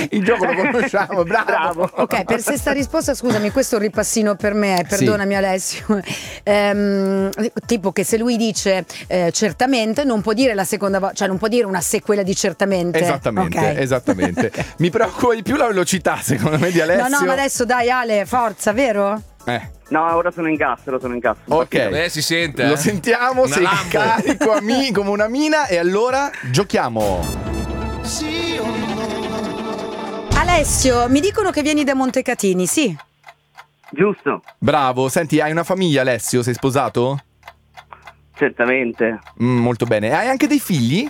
Il gioco lo conosciamo, bravo. Ok, per sesta risposta, scusami, questo è un ripassino per me, perdonami Alessio. Tipo che se lui dice certamente, non può dire la seconda volta, cioè non può dire una sequela di certamente. Esattamente, okay. Esattamente. Mi preoccupa di più la velocità, secondo me, di Alessio. No, ma adesso dai Ale, forza, vero? No, ora sono in gas. Ok, si sente. Lo sentiamo, sei Lambo. carico come una mina. E allora giochiamo. Alessio, mi dicono che vieni da Montecatini, sì? Giusto, Bravo, senti, hai una famiglia, Alessio? Sei sposato? certamente. Molto bene. Hai anche dei figli?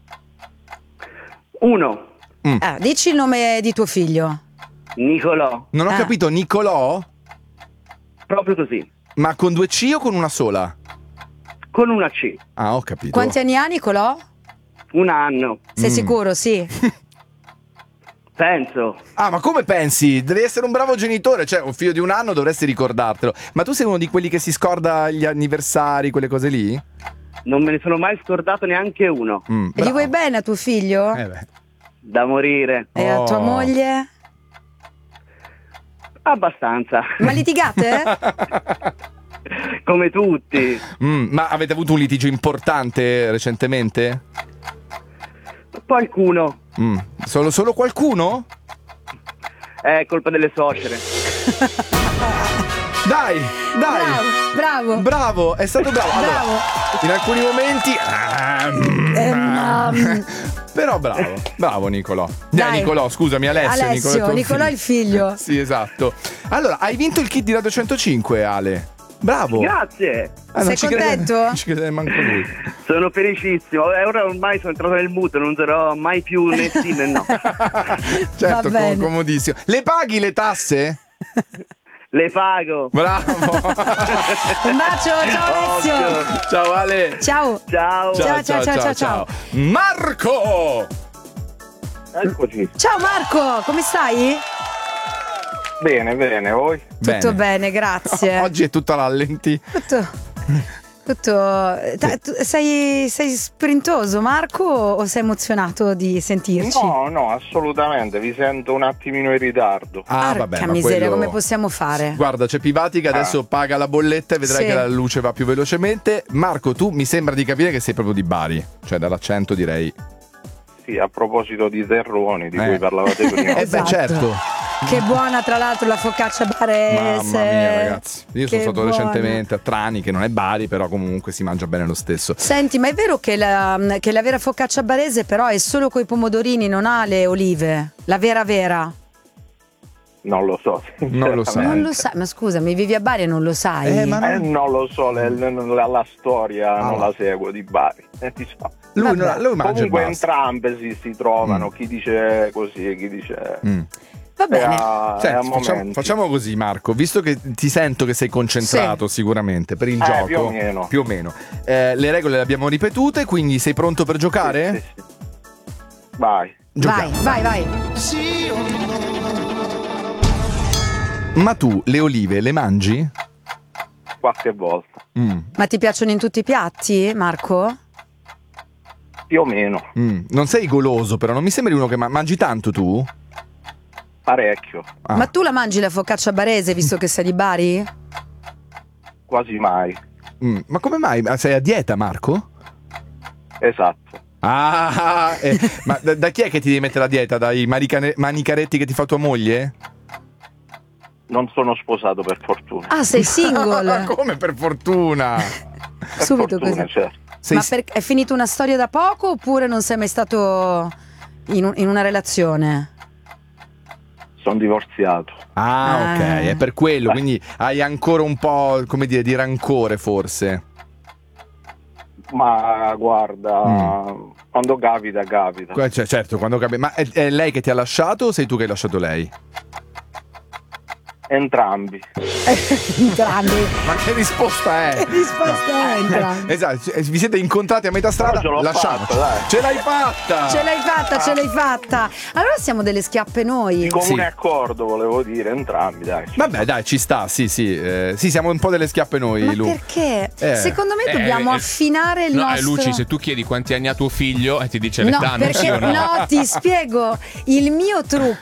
Uno, Dici il nome di tuo figlio. Nicolò, Non ho capito, Nicolò? proprio così, Ma con 2 C o con una sola? con una C. Ah, ho capito. Quanti anni ha Nicolò? 1 anno, Sei sicuro? Sì. penso. Ah, ma come pensi? Devi essere un bravo genitore, cioè un figlio di 1 anno dovresti ricordartelo. Ma tu sei uno di quelli che si scorda gli anniversari, quelle cose lì? Non me ne sono mai scordato neanche uno. E gli Bravo. vuoi bene a tuo figlio? Beh. Da morire. E a tua moglie? Abbastanza. Ma litigate? Come tutti. Ma avete avuto un litigio importante recentemente? Qualcuno. Solo qualcuno? È colpa delle suocere. Dai! Bravo. È stato bravo. Allora, in alcuni momenti però bravo Nicolò. Dai. Nicolò, scusami, Alessio, Nicolò è il figlio. Sì, esatto. Allora, hai vinto il kit di Radio 105, Ale. Bravo. Grazie. Sei contento? Non ci crede manco lui. Sono felicissimo. Ora ormai sono entrato nel mood, non sarò mai più né sì né no. Certo, bene. comodissimo. Le paghi le tasse? Le pago. Bravo. Un bacio, ciao Alessio. Ciao Ale. Ciao. Ciao. Marco. Eccoci. Ciao Marco, come stai? Bene, voi? Tutto bene, grazie. Oggi è tutto all'allenti. Sei sprintoso Marco o sei emozionato di sentirci? No, assolutamente, vi sento un attimino in ritardo. Porca miseria, come possiamo fare? Guarda, c'è Pivati che adesso paga la bolletta e vedrai Sì. che la luce va più velocemente. Marco, tu mi sembra di capire che sei proprio di Bari, cioè dall'accento direi. Sì, a proposito di terroni di cui parlavate prima. Esatto. Beh, certo. Che buona tra l'altro la focaccia barese. Mamma mia, ragazzi. Io sono Che stato buona. recentemente a Trani, che non è Bari, però comunque si mangia bene lo stesso. Senti, ma è vero che la vera focaccia barese però è solo coi pomodorini, non ha le olive? La vera? Non lo so. Non lo sai. Non lo sai, ma scusami, vivi a Bari e non lo sai? Non lo so, la storia non la seguo di Bari. Ti so. Lui mangia Comunque e basta. entrambe si trovano, chi dice così e chi dice... Va bene. Senti, facciamo così, Marco, visto che ti sento che sei concentrato sicuramente per il gioco. Più o meno. Le regole le abbiamo ripetute, quindi sei pronto per giocare? Sì. Vai. Giochiamo. Vai. Ma tu le olive le mangi? Qualche volta. Ma ti piacciono in tutti i piatti, Marco? Più o meno. Non sei goloso, però non mi sembri uno che mangi tanto tu? Parecchio. Ma tu la mangi la focaccia barese visto che sei di Bari? Quasi mai. Ma come mai? Ma sei a dieta, Marco? Esatto. Ma da chi è che ti devi mettere a dieta? Dai manicaretti che ti fa tua moglie? Non sono sposato, per fortuna. Ah, sei single? Come per fortuna? Subito fortuna, così. certo. Ma è finita una storia da poco oppure non sei mai stato in una relazione? Sono divorziato. Ah, ok, è per quello, quindi hai ancora un po', come dire, di rancore forse. Ma guarda, quando capita. Certo, quando capita. Ma è lei che ti ha lasciato o sei tu che hai lasciato lei? Entrambi. Ma che risposta è? Che risposta è entrambi? Esatto, vi siete incontrati a metà strada? Ce l'ho Lasciamoci. fatta, dai. Ce l'hai fatta! Ce l'hai fatta. Allora siamo delle schiappe noi. Di comune accordo, volevo dire, entrambi, dai. Vabbè, dai, ci sta, sì, siamo un po' delle schiappe noi, Ma Lu. perché? Secondo me dobbiamo affinare il nostro... Luci, se tu chiedi quanti anni ha tuo figlio e ti dice l'età, non perché sì o no. no, ti spiego. Il mio trucco